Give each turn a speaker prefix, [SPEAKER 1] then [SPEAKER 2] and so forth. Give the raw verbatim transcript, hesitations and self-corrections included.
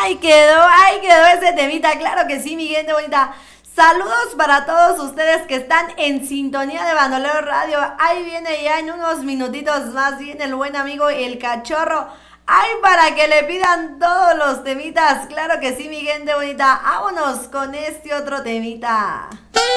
[SPEAKER 1] Ahí quedó, ahí quedó ese temita, claro que sí, mi gente bonita. Saludos para todos ustedes que están en sintonía de Bandolero Radio. Ahí viene ya en unos minutitos más, viene el buen amigo El Cachorro. Ay, para que le pidan todos los temitas, claro que sí, mi gente bonita. Vámonos con este otro temita.